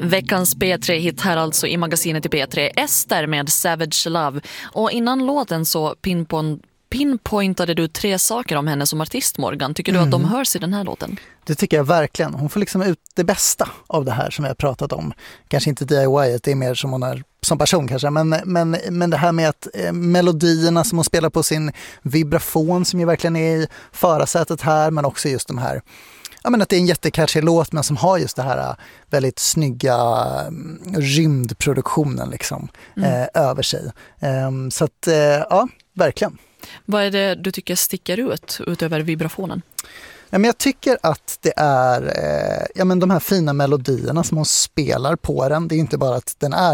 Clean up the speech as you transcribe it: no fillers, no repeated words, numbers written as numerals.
Veckans P3-hit här alltså i magasinet i P3. Ester med Savage Love. Och innan låten så pinpointade du 3 saker om henne som artist, Morgan. Tycker du att de hörs i den här låten? Det tycker jag verkligen. Hon får liksom ut det bästa av det här som vi har pratat om. Kanske inte DIY, det är mer som hon är som person kanske. Men det här med att melodierna som hon spelar på sin vibrafon som ju verkligen är i förarsätet här. Men också just de här, ja, men att det är en jättecatchy låt men som har just det här väldigt snygga rymdproduktionen liksom över sig. Så att ja, verkligen. Vad är det du tycker sticker ut utöver vibrafonen? Ja, men jag tycker att det är de här fina melodierna som hon spelar på den. Det är inte bara att den är